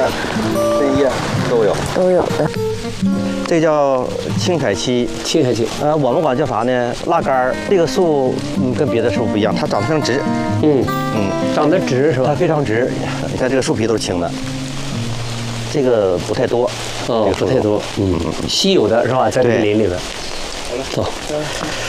针叶都有。 都有的。 这叫青彩漆， 青彩漆。 我们管叫啥呢？蜡杆儿。这个树跟别的树不一样，它长得非常直。 长得直是吧？ 它非常直。你看这个树皮都是青的，这个不太多。 哦，不太多。稀有的是吧？在这个林里边。走。